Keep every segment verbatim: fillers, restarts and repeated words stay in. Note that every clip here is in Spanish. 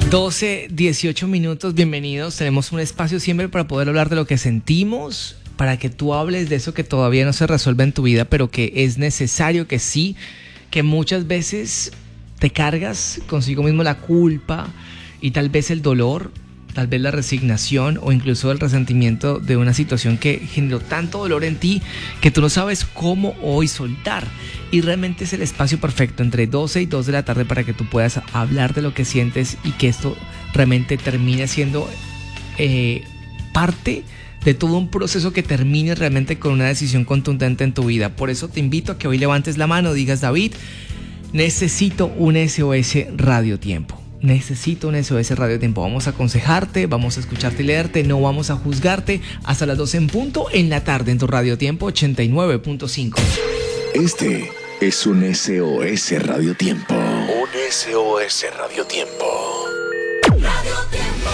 doce, dieciocho minutos, bienvenidos. Tenemos un espacio siempre para poder hablar de lo que sentimos, para que tú hables de eso que todavía no se resuelve en tu vida, pero que es necesario que sí, que muchas veces te cargas consigo mismo la culpa y tal vez el dolor, tal vez la resignación o incluso el resentimiento de una situación que generó tanto dolor en ti que tú no sabes cómo hoy soltar. Y realmente es el espacio perfecto entre doce y dos de la tarde para que tú puedas hablar de lo que sientes y que esto realmente termine siendo eh, parte de todo un proceso que termine realmente con una decisión contundente en tu vida. Por eso te invito a que hoy levantes la mano, digas: David, necesito un S O S Radio Tiempo. Necesito un S O S Radio Tiempo. Vamos a aconsejarte, vamos a escucharte y leerte, no vamos a juzgarte. Hasta las doce en punto en la tarde en tu Radio Tiempo ochenta y nueve punto cinco. Este es un S O S Radio Tiempo. Un S O S Radio Tiempo. Radio Tiempo.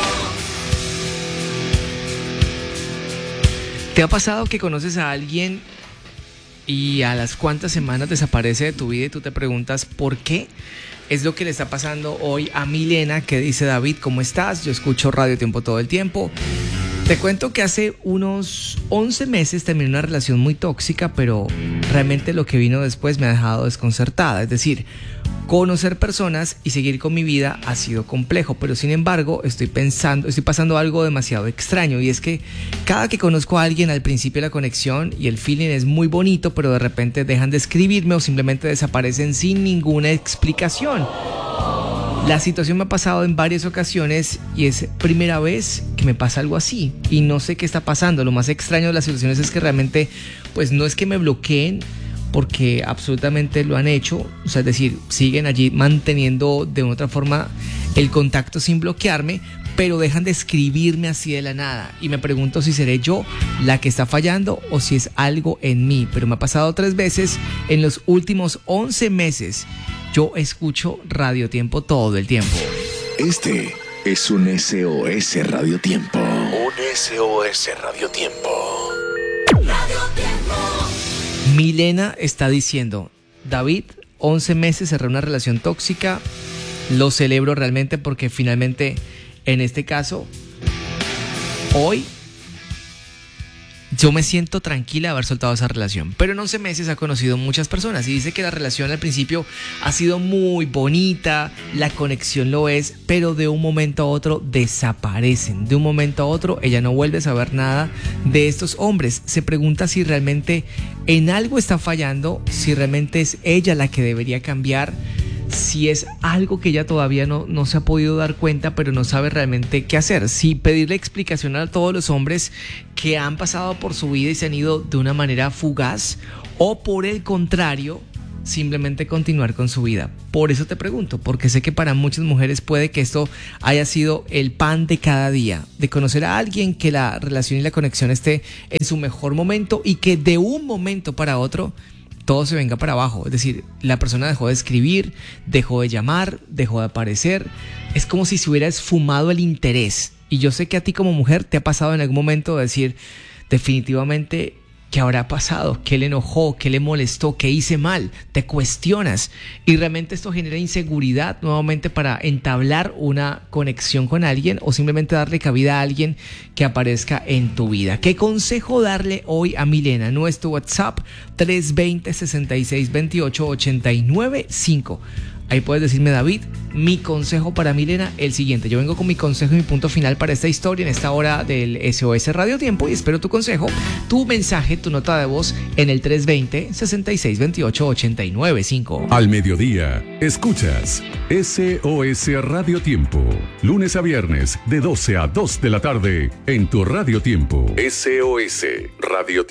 ¿Te ha pasado que conoces a alguien y a las cuantas semanas desaparece de tu vida y tú te preguntas por qué? Es lo que le está pasando hoy a Milena, que dice: David, ¿cómo estás? Yo escucho Radio Tiempo todo el tiempo. Te cuento que hace unos once meses terminé una relación muy tóxica, pero realmente lo que vino después me ha dejado desconcertada. Es decir, conocer personas y seguir con mi vida ha sido complejo, pero sin embargo estoy pensando, estoy pasando algo demasiado extraño, y es que cada que conozco a alguien, al principio la conexión y el feeling es muy bonito, pero de repente dejan de escribirme o simplemente desaparecen sin ninguna explicación. La situación me ha pasado en varias ocasiones y es primera vez que me pasa algo así y no sé qué está pasando. Lo más extraño de las situaciones es que realmente pues no es que me bloqueen, porque absolutamente lo han hecho, o sea, es decir, siguen allí manteniendo de otra forma el contacto sin bloquearme, pero dejan de escribirme así de la nada y me pregunto si seré yo la que está fallando o si es algo en mí. Pero me ha pasado tres veces en los últimos once meses. Yo escucho Radio Tiempo todo el tiempo. Este es un S O S Radio Tiempo. Un S O S Radio Tiempo. Radio Tiempo. Milena está diciendo: David, once meses, cerré una relación tóxica. Lo celebro realmente porque finalmente, en este caso, hoy yo me siento tranquila de haber soltado esa relación. Pero en once meses ha conocido muchas personas y dice que la relación al principio ha sido muy bonita, la conexión lo es, pero de un momento a otro desaparecen. De un momento a otro ella no vuelve a saber nada de estos hombres. Se pregunta si realmente en algo está fallando, si realmente es ella la que debería cambiar, si es algo que ella todavía no, no se ha podido dar cuenta, pero no sabe realmente qué hacer. Si pedirle explicación a todos los hombres que han pasado por su vida y se han ido de una manera fugaz, o por el contrario, simplemente continuar con su vida. Por eso te pregunto, porque sé que para muchas mujeres puede que esto haya sido el pan de cada día, de conocer a alguien, que la relación y la conexión esté en su mejor momento y que de un momento para otro todo se venga para abajo. Es decir, la persona dejó de escribir, dejó de llamar, dejó de aparecer. Es como si se hubiera esfumado el interés. Y yo sé que a ti como mujer te ha pasado en algún momento de decir, definitivamente, ¿qué habrá pasado? ¿Qué le enojó? ¿Qué le molestó? ¿Qué hice mal? Te cuestionas. Y realmente esto genera inseguridad nuevamente para entablar una conexión con alguien o simplemente darle cabida a alguien que aparezca en tu vida. ¿Qué consejo darle hoy a Milena? Nuestro WhatsApp tres dos cero, seis seis dos ocho, ocho nueve cinco. Ahí puedes decirme: David, mi consejo para Milena, el siguiente. Yo vengo con mi consejo y mi punto final para esta historia en esta hora del S O S Radio Tiempo y espero tu consejo, tu mensaje, tu nota de voz en el tres dos cero, seis seis dos ocho, ocho nueve cinco. Al mediodía, escuchas S O S Radio Tiempo. Lunes a viernes, de doce a dos de la tarde, en tu Radio Tiempo. S O S Radio Tiempo.